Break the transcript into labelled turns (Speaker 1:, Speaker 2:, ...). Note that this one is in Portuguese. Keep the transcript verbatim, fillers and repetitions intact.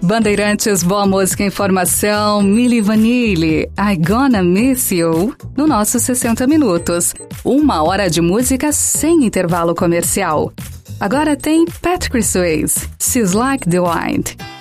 Speaker 1: Bandeirantes, boa música e informação. Milli Vanilli, I Gonna Miss You, no nosso sessenta minutos. Uma hora de música sem intervalo comercial. Agora tem Patrick Swayze, She's Like the Wind.